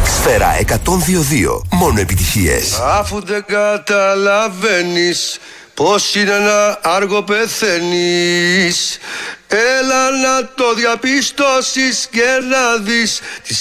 Σφαίρα 102.2. Μόνο επιτυχίες. Αφού δεν καταλαβαίνεις πως είναι να άργο πεθαίνεις, έλα να το διαπιστώσεις και να δεις